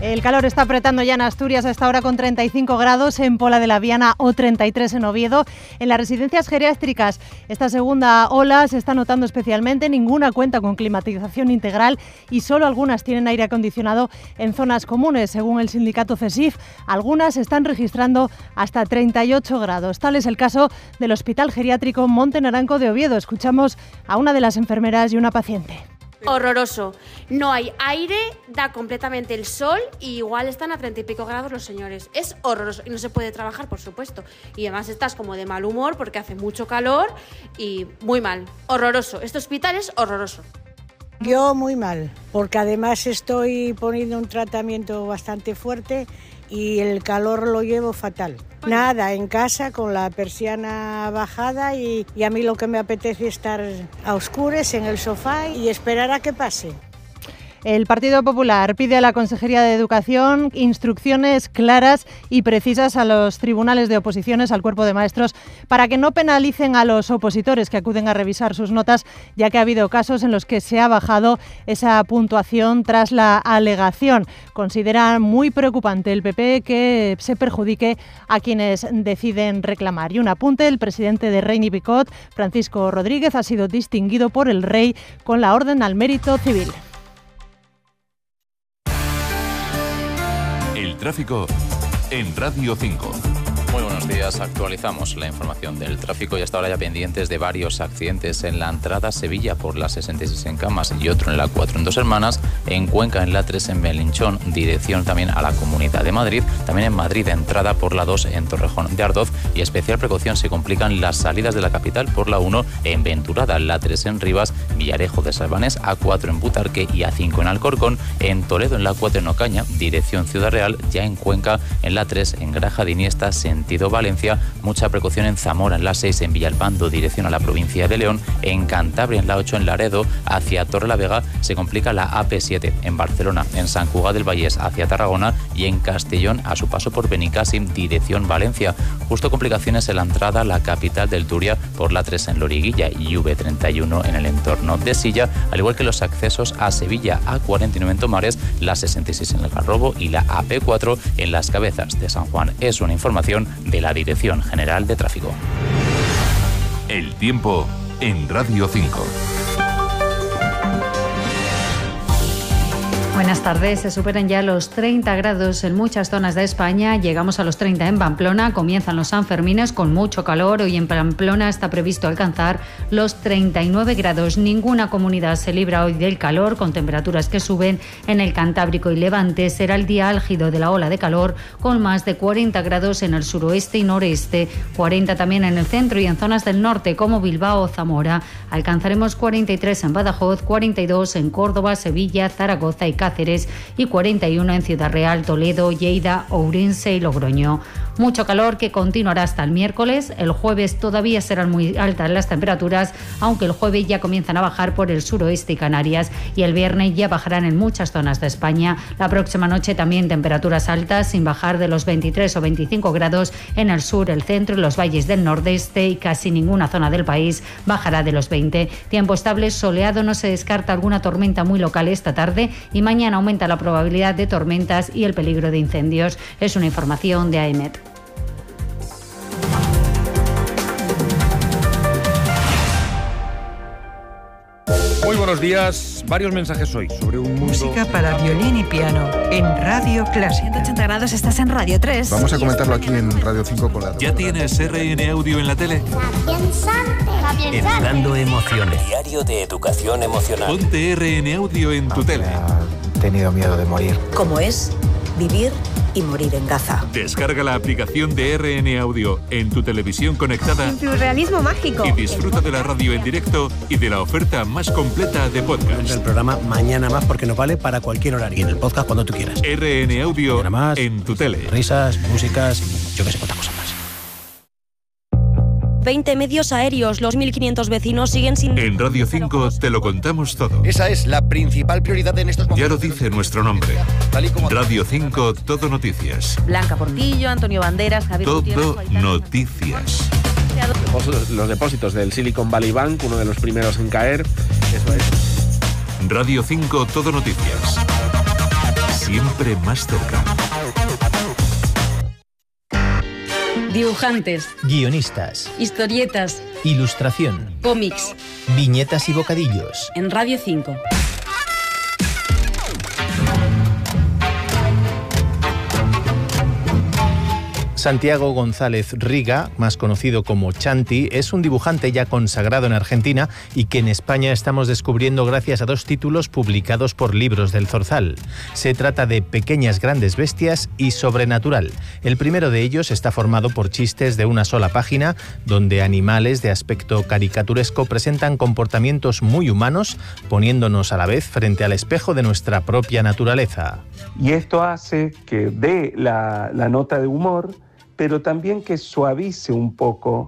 El calor está apretando ya en Asturias a esta hora con 35 grados, en Pola de la Viana o 33 en Oviedo. En las residencias geriátricas esta segunda ola se está notando especialmente. Ninguna cuenta con climatización integral y solo algunas tienen aire acondicionado en zonas comunes. Según el sindicato CESIF, algunas están registrando hasta 38 grados. Tal es el caso del Hospital Geriátrico Monte Naranco de Oviedo. Escuchamos a una de las enfermeras y una paciente. Horroroso. No hay aire, da completamente el sol y igual están a 30 y pico grados los señores. Es horroroso y no se puede trabajar, por supuesto. Y además estás como de mal humor porque hace mucho calor y muy mal. Horroroso. Este hospital es horroroso. Yo muy mal, porque además estoy poniendo un tratamiento bastante fuerte y el calor lo llevo fatal. Nada, en casa con la persiana bajada y a mí lo que me apetece es estar a oscuras en el sofá y esperar a que pase. El Partido Popular pide a la Consejería de Educación instrucciones claras y precisas a los tribunales de oposiciones, al cuerpo de maestros, para que no penalicen a los opositores que acuden a revisar sus notas, ya que ha habido casos en los que se ha bajado esa puntuación tras la alegación. Considera muy preocupante el PP que se perjudique a quienes deciden reclamar. Y un apunte, el presidente de Reiny Picot, Francisco Rodríguez, ha sido distinguido por el Rey con la Orden al Mérito Civil. El tráfico en Radio 5. Muy buenos días, actualizamos la información del tráfico y hasta ahora ya pendientes de varios accidentes en la entrada a Sevilla por la 66 en Camas y otro en la 4 en Dos Hermanas, en Cuenca en la 3 en Belinchón, dirección también a la Comunidad de Madrid, también en Madrid entrada por la 2 en Torrejón de Ardoz y especial precaución se complican las salidas de la capital por la 1 en Venturada, la 3 en Rivas, Villarejo de Salvanés, A4 en Butarque y A5 en Alcorcón, en Toledo en la 4 en Ocaña, dirección Ciudad Real, ya en Cuenca en la 3 en Graja de Iniesta, sentido Valencia, mucha precaución en Zamora en la 6 en Villalpando, dirección a la provincia de León, en Cantabria en la 8 en Laredo, hacia Torrelavega se complica la AP7, en Barcelona, en Sant Cugat del Vallès hacia Tarragona y en Castellón a su paso por Benicàssim, dirección Valencia. Justo complicaciones en la entrada a la capital del Túria por la 3 en Loriguilla y V31 en el entorno de Silla, al igual que los accesos a Sevilla, A49 en Tomares, la 66 en el Garrobo y la AP4 en Las Cabezas de San Juan. Es una información de la Dirección General de Tráfico. El tiempo en Radio 5. Buenas tardes. Se superan ya los 30 grados en muchas zonas de España. Llegamos a los 30 en Pamplona. Comienzan los Sanfermines con mucho calor. Hoy en Pamplona está previsto alcanzar los 39 grados. Ninguna comunidad se libra hoy del calor, con temperaturas que suben en el Cantábrico y Levante. Será el día álgido de la ola de calor, con más de 40 grados en el suroeste y noreste, 40 también en el centro y en zonas del norte como Bilbao o Zamora. Alcanzaremos 43 en Badajoz, 42 en Córdoba, Sevilla, Zaragoza y Cáceres y 41 en Ciudad Real, Toledo, Lleida, Ourense y Logroño. Mucho calor que continuará hasta el miércoles. El jueves todavía serán muy altas las temperaturas, aunque el jueves ya comienzan a bajar por el suroeste y Canarias y el viernes ya bajarán en muchas zonas de España. La próxima noche también temperaturas altas, sin bajar de los 23 o 25 grados en el sur, el centro y los valles del nordeste, y casi ninguna zona del país bajará de los 20. Tiempo estable, soleado, no se descarta alguna tormenta muy local esta tarde y mañana aumenta la probabilidad de tormentas y el peligro de incendios. Es una información de AEMET. Muy buenos días. Varios mensajes hoy sobre un mundo... Música para violín y piano en Radio Clásica. 180 grados, estás en Radio 3. Vamos a comentarlo aquí en Radio 5 con la... ¿Ya tienes RN Audio en la tele? Educando emociones. Diario de educación emocional. Ponte RN Audio en tu tele. He tenido miedo de morir. ¿Cómo es vivir y morir en Gaza? Descarga la aplicación de RN Audio en tu televisión conectada. En tu realismo mágico. Y disfruta de la radio en directo y de la oferta más completa de podcast. El programa Mañana Más, porque nos vale para cualquier horario. Y en el podcast cuando tú quieras. RN Audio más, en tu tele. Risas, músicas, yo que sé, cuántas cosas más. 20 medios aéreos, los 1.500 vecinos siguen sin... En Radio 5 te lo contamos todo. Esa es la principal prioridad en estos momentos. Ya lo dice nuestro nombre. Radio 5, Todo Noticias. Blanca Portillo, Antonio Banderas, Javier Gutiérrez... Todo Noticias. Los depósitos del Silicon Valley Bank, uno de los primeros en caer. Eso es. Radio 5, Todo Noticias. siempre más cerca. Dibujantes, guionistas, historietas, ilustración, cómics, viñetas y bocadillos. En Radio 5. Santiago González Riga, más conocido como Chanti, es un dibujante ya consagrado en Argentina y que en España estamos descubriendo gracias a 2 títulos publicados por Libros del Zorzal. Se trata de Pequeñas grandes bestias y Sobrenatural. El primero de ellos está formado por chistes de una sola página, donde animales de aspecto caricaturesco presentan comportamientos muy humanos, poniéndonos a la vez frente al espejo de nuestra propia naturaleza. Y esto hace que dé la nota de humor, pero también que suavice un poco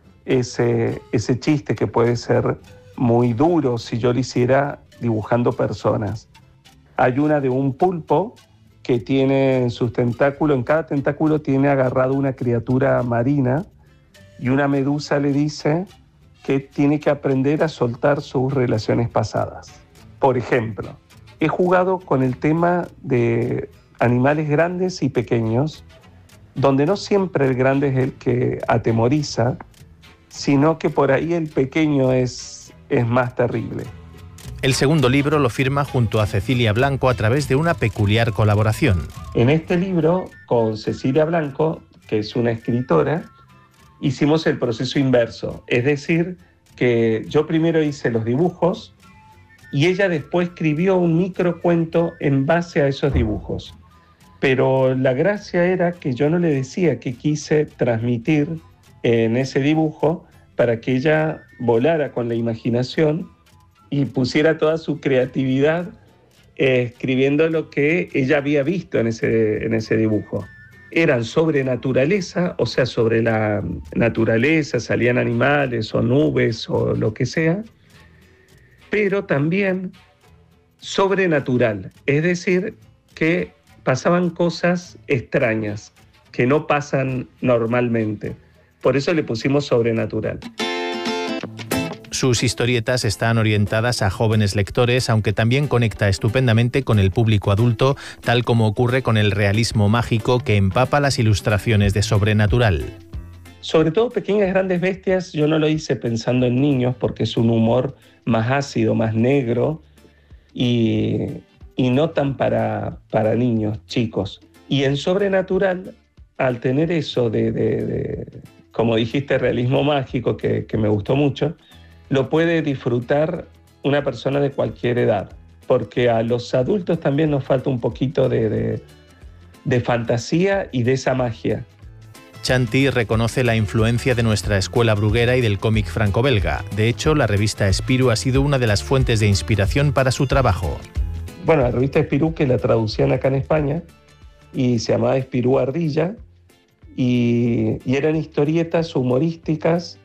ese chiste que puede ser muy duro si yo lo hiciera dibujando personas. Hay una de un pulpo que tiene en sus tentáculos, en cada tentáculo tiene agarrado una criatura marina, y una medusa le dice que tiene que aprender a soltar sus relaciones pasadas. Por ejemplo, he jugado con el tema de animales grandes y pequeños, donde no siempre el grande es el que atemoriza, sino que por ahí el pequeño es más terrible. El segundo libro lo firma junto a Cecilia Blanco a través de una peculiar colaboración. En este libro, con Cecilia Blanco, que es una escritora, hicimos el proceso inverso. Es decir, que yo primero hice los dibujos y ella después escribió un microcuento en base a esos dibujos. Pero la gracia era que yo no le decía qué quise transmitir en ese dibujo para que ella volara con la imaginación y pusiera toda su creatividad escribiendo lo que ella había visto en ese dibujo. Eran sobre naturaleza, o sea, sobre la naturaleza, salían animales o nubes o lo que sea, pero también sobrenatural, es decir, que pasaban cosas extrañas que no pasan normalmente. Por eso le pusimos sobrenatural. Sus historietas están orientadas a jóvenes lectores, aunque también conecta estupendamente con el público adulto, tal como ocurre con el realismo mágico que empapa las ilustraciones de Sobrenatural. Sobre todo Pequeñas grandes bestias, yo no lo hice pensando en niños porque es un humor más ácido, más negro y no tan para niños, chicos. Y en Sobrenatural, al tener eso de como dijiste, realismo mágico, que me gustó mucho, lo puede disfrutar una persona de cualquier edad, porque a los adultos también nos falta un poquito de fantasía y de esa magia. Chanti reconoce la influencia de nuestra escuela bruguera y del cómic franco-belga. De hecho, la revista Spirou ha sido una de las fuentes de inspiración para su trabajo. Bueno, la revista Spirou, que la traducían acá en España, y se llamaba Spirou Ardilla, y eran historietas humorísticas,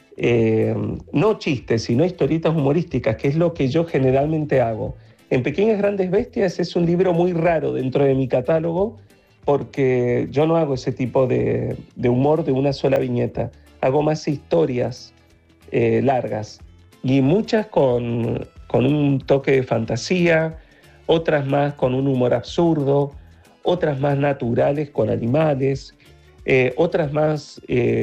no chistes, sino historietas humorísticas, que es lo que yo generalmente hago. En Pequeñas grandes bestias es un libro muy raro dentro de mi catálogo, porque yo no hago ese tipo de humor de una sola viñeta. Hago más historias largas, y muchas con un toque de fantasía, otras más con un humor absurdo, otras más naturales con animales, otras más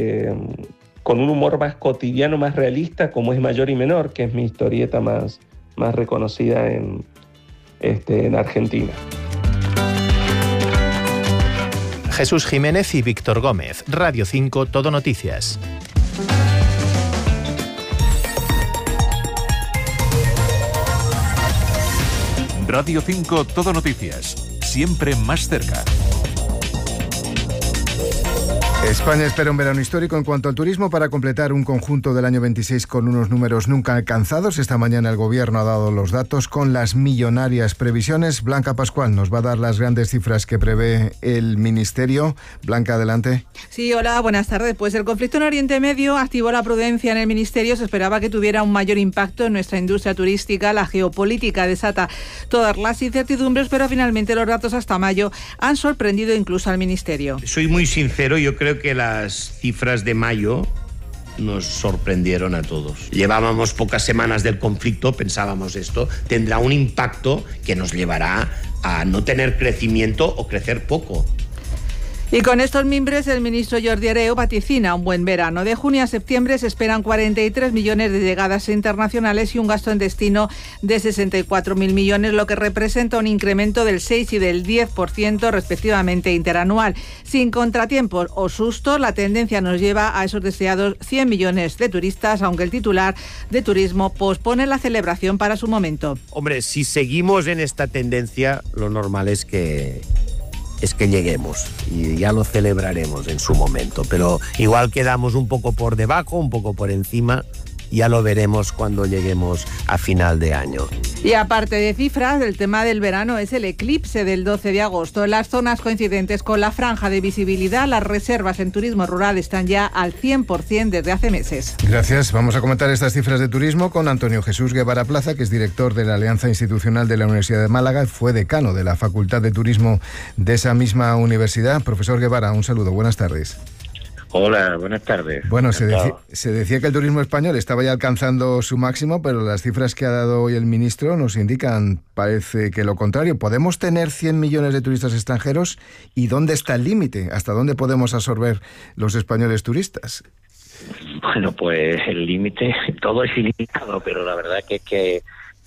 con un humor más cotidiano, más realista, como es Mayor y Menor, que es mi historieta más reconocida en Argentina. Jesús Jiménez y Víctor Gómez, Radio 5, Todo Noticias. Radio 5, Todo Noticias, siempre más cerca. España espera un verano histórico en cuanto al turismo para completar un conjunto del año 26 con unos números nunca alcanzados. Esta mañana el Gobierno ha dado los datos con las millonarias previsiones. Blanca Pascual nos va a dar las grandes cifras que prevé el Ministerio. Blanca, adelante. Sí, hola, buenas tardes. Pues el conflicto en Oriente Medio activó la prudencia en el Ministerio. Se esperaba que tuviera un mayor impacto en nuestra industria turística. La geopolítica desata todas las incertidumbres, pero finalmente los datos hasta mayo han sorprendido incluso al Ministerio. Soy muy sincero, yo creo que las cifras de mayo nos sorprendieron a todos. Llevábamos pocas semanas del conflicto, pensábamos esto tendrá un impacto que nos llevará a no tener crecimiento o crecer poco. Y con estos mimbres, el ministro Jordi Hereu vaticina un buen verano. De junio a septiembre se esperan 43 millones de llegadas internacionales y un gasto en destino de 64.000 millones, lo que representa un incremento del 6 y del 10% respectivamente interanual. Sin contratiempos o sustos, la tendencia nos lleva a esos deseados 100 millones de turistas, aunque el titular de Turismo pospone la celebración para su momento. Hombre, si seguimos en esta tendencia, lo normal es que lleguemos y ya lo celebraremos en su momento, pero igual quedamos un poco por debajo, un poco por encima, ya lo veremos cuando lleguemos a final de año. Y aparte de cifras, el tema del verano es el eclipse del 12 de agosto. En las zonas coincidentes con la franja de visibilidad, las reservas en turismo rural están ya al 100% desde hace meses. Gracias. Vamos a comentar estas cifras de turismo con Antonio Jesús Guevara Plaza, que es director de la Alianza Institucional de la Universidad de Málaga, fue decano de la Facultad de Turismo de esa misma universidad. Profesor Guevara, un saludo. Buenas tardes. Hola, buenas tardes. Bueno, se decía que el turismo español estaba ya alcanzando su máximo, pero las cifras que ha dado hoy el ministro nos indican, parece que lo contrario. ¿Podemos tener 100 millones de turistas extranjeros? ¿Y dónde está el límite? ¿Hasta dónde podemos absorber los españoles turistas? Bueno, pues el límite, todo es ilimitado, pero la verdad que es que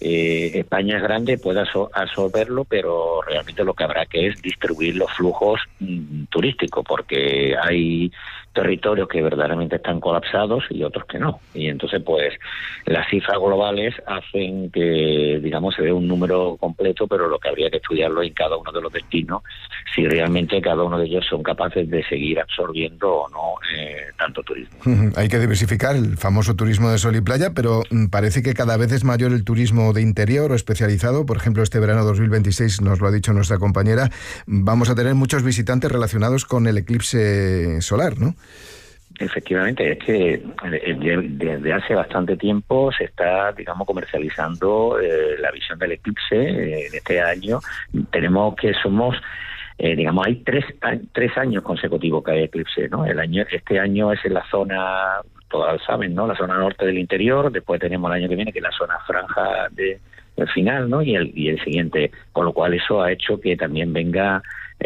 España es grande, puede absorberlo, pero realmente lo que habrá que es distribuir los flujos turísticos, porque hay territorios que verdaderamente están colapsados y otros que no. Y entonces, pues, las cifras globales hacen que, digamos, se ve un número completo, pero lo que habría que estudiarlo en cada uno de los destinos, si realmente cada uno de ellos son capaces de seguir absorbiendo o no tanto turismo. Hay que diversificar el famoso turismo de sol y playa, pero parece que cada vez es mayor el turismo de interior o especializado. Por ejemplo, este verano 2026, nos lo ha dicho nuestra compañera, vamos a tener muchos visitantes relacionados con el eclipse solar, ¿no? Efectivamente, es que desde hace bastante tiempo se está, digamos, comercializando la visión del eclipse. En este año tenemos que somos, digamos, hay tres años consecutivos que hay eclipse, ¿no? Este año es en la zona, todas saben, ¿no? La zona norte del interior. Después tenemos el año que viene que es la zona franja del final, ¿no? Y el siguiente, con lo cual eso ha hecho que también venga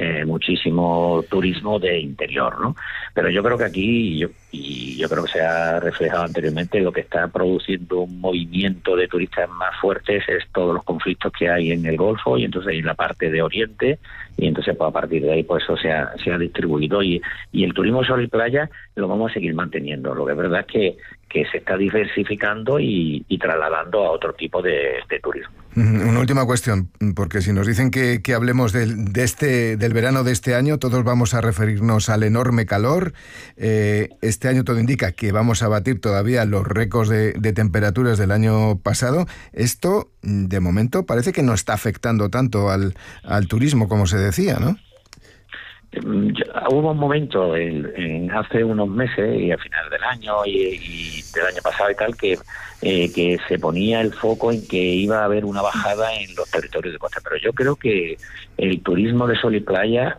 muchísimo turismo de interior, ¿no? Pero yo creo que aquí, yo creo que se ha reflejado anteriormente, lo que está produciendo un movimiento de turistas más fuertes es todos los conflictos que hay en el Golfo y entonces en la parte de Oriente, y entonces pues, a partir de ahí pues eso se ha distribuido y el turismo sol y playa lo vamos a seguir manteniendo. Lo que es verdad es que se está diversificando y trasladando a otro tipo de turismo. Una última cuestión, porque si nos dicen que hablemos del verano de este año, todos vamos a referirnos al enorme calor. Este año todo indica que vamos a batir todavía los récords de temperaturas del año pasado. Esto, de momento, parece que no está afectando tanto al turismo como se decía, ¿no? Hubo un momento hace unos meses y a final del año y del año pasado y tal que se ponía el foco en que iba a haber una bajada en los territorios de costa, pero yo creo que el turismo de sol y playa,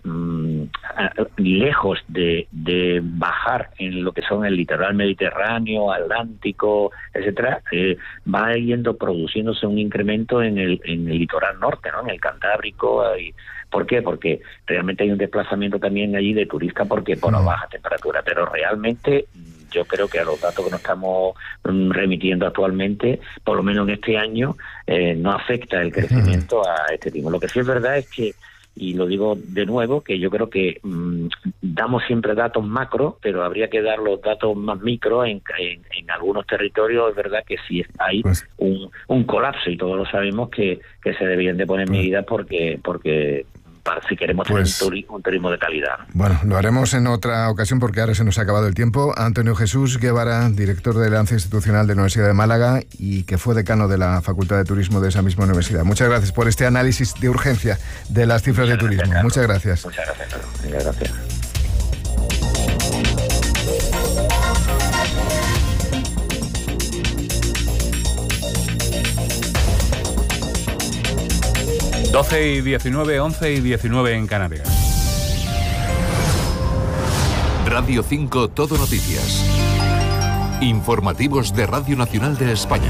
lejos de bajar en lo que son el litoral mediterráneo, atlántico, etcétera, va produciéndose un incremento en el litoral norte, ¿no? En el Cantábrico. ¿Por qué? Porque realmente hay un desplazamiento también allí de turistas por baja temperatura, pero realmente yo creo que a los datos que nos estamos remitiendo actualmente, por lo menos en este año, no afecta el crecimiento a este tipo. Lo que sí es verdad es que, y lo digo de nuevo, que yo creo que damos siempre datos macro, pero habría que dar los datos más micro en algunos territorios. Es verdad que sí hay un colapso y todos lo sabemos que se deberían de poner medidas porque si queremos tener un turismo de calidad. Bueno, lo haremos en otra ocasión porque ahora se nos ha acabado el tiempo. Antonio Jesús Guevara, director de la Alianza Institucional de la Universidad de Málaga y que fue decano de la Facultad de Turismo de esa misma universidad. Muchas gracias por este análisis de urgencia de las cifras de turismo. Muchas gracias. Muchas gracias, Carlos. Muchas gracias. Doce y 19, 11 y 19 en Canarias. Radio 5 Todo Noticias. Informativos de Radio Nacional de España.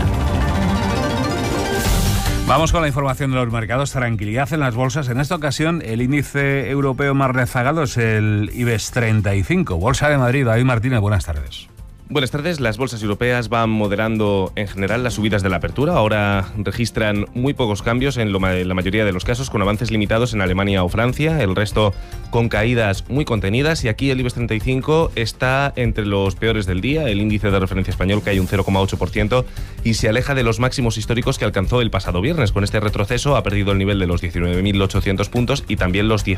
Vamos con la información de los mercados. Tranquilidad en las bolsas. En esta ocasión, el índice europeo más rezagado es el IBEX 35. Bolsa de Madrid. David Martínez, buenas tardes. Buenas tardes. Las bolsas europeas van moderando en general las subidas de la apertura. Ahora registran muy pocos cambios en la mayoría de los casos, con avances limitados en Alemania o Francia, el resto con caídas muy contenidas. Y aquí el IBEX 35 está entre los peores del día. El índice de referencia español cae un 0,8% y se aleja de los máximos históricos que alcanzó el pasado viernes. Con este retroceso ha perdido el nivel de los 19.800 puntos y también los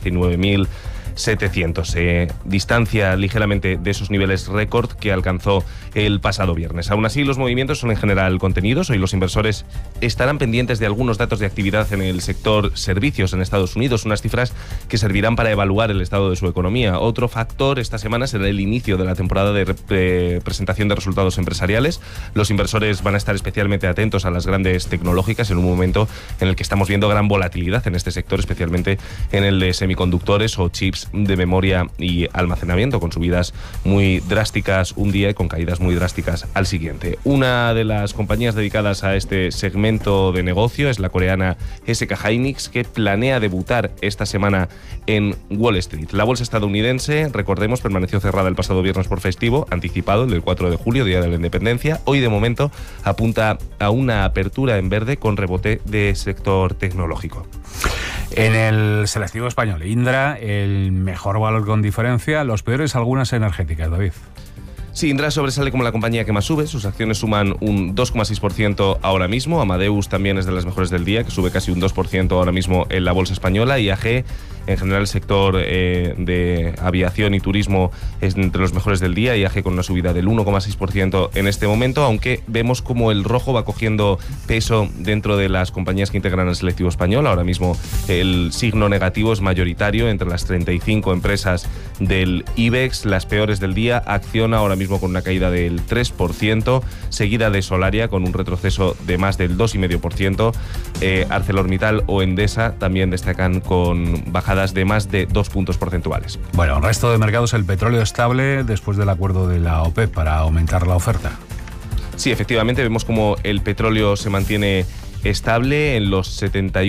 19.700. Se distancia ligeramente de esos niveles récord que alcanzó el pasado viernes. Aún así, los movimientos son en general contenidos. Hoy los inversores estarán pendientes de algunos datos de actividad en el sector servicios en Estados Unidos, unas cifras que servirán para evaluar el estado de su economía. Otro factor esta semana será el inicio de la temporada de presentación de resultados empresariales. Los inversores van a estar especialmente atentos a las grandes tecnológicas en un momento en el que estamos viendo gran volatilidad en este sector, especialmente en el de semiconductores o chips de memoria y almacenamiento, con subidas muy drásticas un día y con caídas muy drásticas al siguiente. Una de las compañías dedicadas a este segmento de negocio es la coreana SK Hynix, que planea debutar esta semana en Wall Street. La bolsa estadounidense, recordemos, permaneció cerrada el pasado viernes por festivo, anticipado, el del 4 de julio, Día de la Independencia. Hoy, de momento, apunta a una apertura en verde con rebote de sector tecnológico. En el selectivo español, Indra, el mejor valor con diferencia, los peores algunas energéticas, David. Sí, Indra sobresale como la compañía que más sube. Sus acciones suman un 2,6% ahora mismo. Amadeus también es de las mejores del día, que sube casi un 2% ahora mismo en la bolsa española. IAG, en general el sector de aviación y turismo, es entre los mejores del día. IAG con una subida del 1,6% en este momento, aunque vemos como el rojo va cogiendo peso dentro de las compañías que integran el selectivo español. Ahora mismo el signo negativo es mayoritario entre las 35 empresas del IBEX. Las peores del día, Acciona ahora mismo con una caída del 3%, seguida de Solaria con un retroceso de más del 2,5%. ArcelorMittal o Endesa también destacan con bajadas de más de 2 puntos porcentuales. Bueno, el resto de mercados, el petróleo estable después del acuerdo de la OPEP para aumentar la oferta. Sí, efectivamente, vemos como el petróleo se mantiene estable en los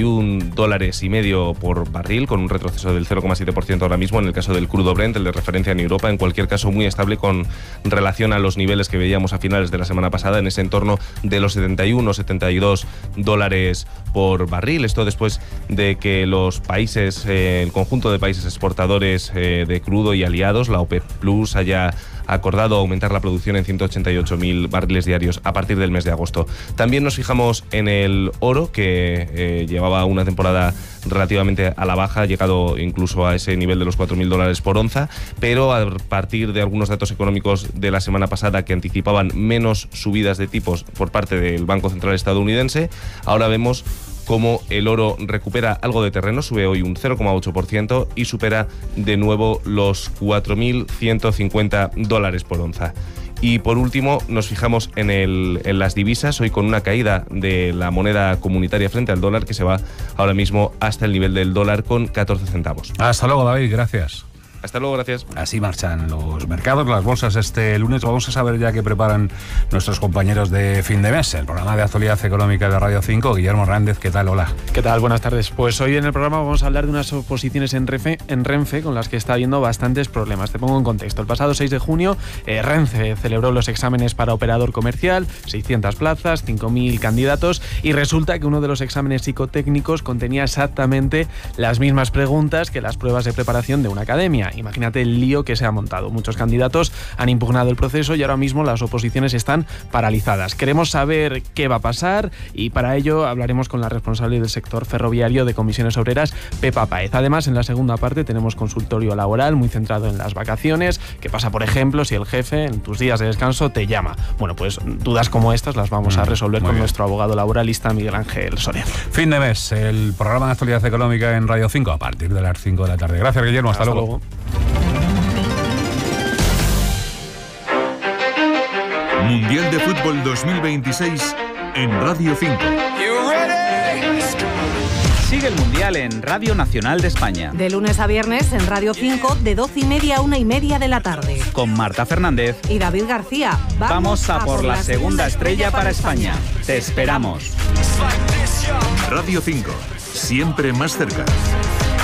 $71,5 por barril, con un retroceso del 0,7% ahora mismo en el caso del crudo Brent, el de referencia en Europa. En cualquier caso, muy estable con relación a los niveles que veíamos a finales de la semana pasada, en ese entorno de los $71-72 por barril. Esto después de que los países, el conjunto de países exportadores de crudo y aliados, la OPEP Plus, haya acordado aumentar la producción en 188.000 barriles diarios a partir del mes de agosto. También nos fijamos en el oro, que llevaba una temporada relativamente a la baja, ha llegado incluso a ese nivel de los $4.000 por onza, pero a partir de algunos datos económicos de la semana pasada que anticipaban menos subidas de tipos por parte del Banco Central estadounidense, ahora vemos cómo el oro recupera algo de terreno, sube hoy un 0,8% y supera de nuevo los $4.150 por onza. Y por último, nos fijamos en las divisas, hoy con una caída de la moneda comunitaria frente al dólar, que se va ahora mismo hasta el nivel del dólar con 14 centavos. Hasta luego, David, gracias. Hasta luego, gracias. Así marchan los mercados, las bolsas este lunes. Vamos a saber ya qué preparan nuestros compañeros de fin de mes. El programa de actualidad económica de Radio 5, Guillermo Hernández, ¿qué tal? Hola. ¿Qué tal? Buenas tardes. Pues hoy en el programa vamos a hablar de unas oposiciones en Renfe con las que está habiendo bastantes problemas. Te pongo en contexto. El pasado 6 de junio, Renfe celebró los exámenes para operador comercial, 600 plazas, 5.000 candidatos, y resulta que uno de los exámenes psicotécnicos contenía exactamente las mismas preguntas que las pruebas de preparación de una academia. Imagínate el lío que se ha montado. Muchos candidatos han impugnado el proceso y ahora mismo las oposiciones están paralizadas. Queremos saber qué va a pasar y para ello hablaremos con la responsable del sector ferroviario de Comisiones Obreras, Pepa Páez. Además, en la segunda parte tenemos consultorio laboral muy centrado en las vacaciones. ¿Qué pasa, por ejemplo, si el jefe en tus días de descanso te llama? Bueno, pues dudas como estas las vamos a resolver con nuestro abogado laboralista Miguel Ángel Soria. Fin de mes, el programa de actualidad económica en Radio 5 a partir de las 5 de la tarde. Gracias, Guillermo. Hasta luego. Mundial de Fútbol 2026 en Radio 5. Sigue el Mundial en Radio Nacional de España. De lunes a viernes en Radio 5, de 12:30 a 1:30 de la tarde. Con Marta Fernández y David García. Vamos a por la segunda estrella para España. Te esperamos. Radio 5, siempre más cerca.